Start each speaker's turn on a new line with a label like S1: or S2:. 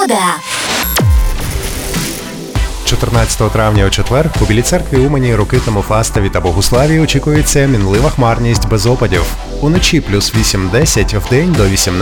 S1: Погода.
S2: 14 травня у четвер у Білій церкві Умані, Рокитному, Фастові та Богуславі очікується мінлива хмарність без опадів. Уночі +8-10, вдень до 18